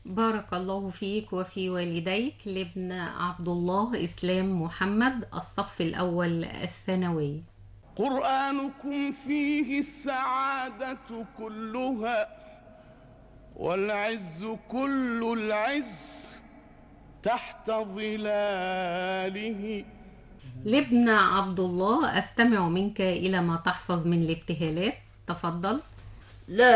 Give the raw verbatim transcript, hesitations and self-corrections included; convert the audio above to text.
بارك الله فيك وفي والديك. لابن عبد الله إسلام محمد، الصف الأول الثانوي. قرآنكم فيه السعادة كلها والعز كل العز تحت ظلاله. لابن عبد الله، أستمع منك إلى ما تحفظ من الابتهالات. تفضل. لا